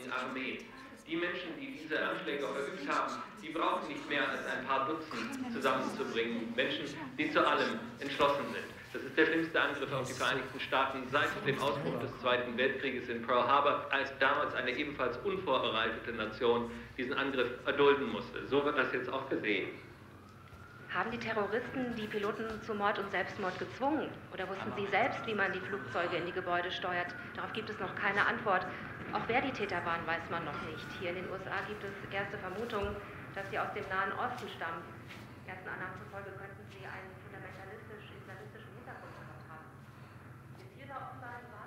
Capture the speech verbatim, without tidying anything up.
unabhängigen Armee. Die Menschen, die diese Anschläge verübt haben, die brauchen nicht mehr als ein paar Dutzend zusammenzubringen. Menschen, die zu allem entschlossen sind. Das ist der schlimmste Angriff auf die Vereinigten Staaten seit dem Ausbruch des Zweiten Weltkrieges in Pearl Harbor, als damals eine ebenfalls unvorbereitete Nation diesen Angriff erdulden musste. So wird das jetzt auch gesehen. Haben die Terroristen die Piloten zu Mord und Selbstmord gezwungen? Oder wussten sie selbst, wie man die Flugzeuge in die Gebäude steuert? Darauf gibt es noch keine Antwort. Auch wer die Täter waren, weiß man noch nicht. Hier in den U S A gibt es erste Vermutungen, dass sie aus dem Nahen Osten stammen. Ersten Annahmen zufolge könnten sie einen fundamentalistisch-islamistischen Hintergrund gehabt haben. Bis hier war offenbar